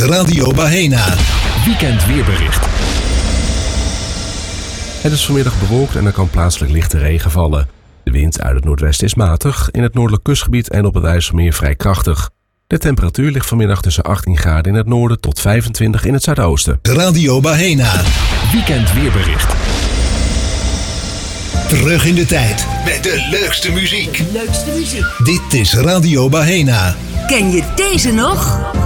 Radio Bahena. Weekend weerbericht. Het is vanmiddag bewolkt en er kan plaatselijk lichte regen vallen. De wind uit het noordwesten is matig, in het noordelijk kustgebied en op het IJsselmeer vrij krachtig. De temperatuur ligt vanmiddag tussen 18 graden in het noorden tot 25 in het zuidoosten. Radio Bahena. Weekend weerbericht. Terug in de tijd met de leukste muziek. Leukste muziek. Dit is Radio Bahena. Ken je deze nog?